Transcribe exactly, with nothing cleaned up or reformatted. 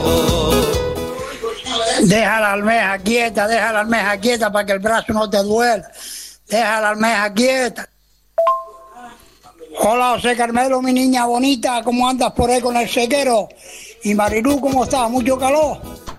Deja la almeja quieta, deja la almeja quieta para que el brazo no te duela. Deja la almeja quieta. Hola, José Carmelo, mi niña bonita, ¿cómo andas por ahí con el sequero? Y Marilú, ¿cómo estás? ¿Mucho calor?